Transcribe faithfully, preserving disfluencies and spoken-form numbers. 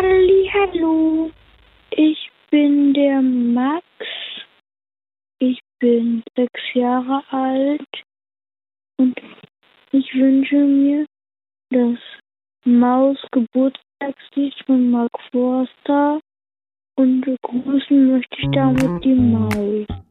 Hallihallo, ich bin der Max, ich bin sechs Jahre alt und ich wünsche mir das Maus-Geburtstagslied von Mark Forster und begrüßen möchte ich damit die Maus.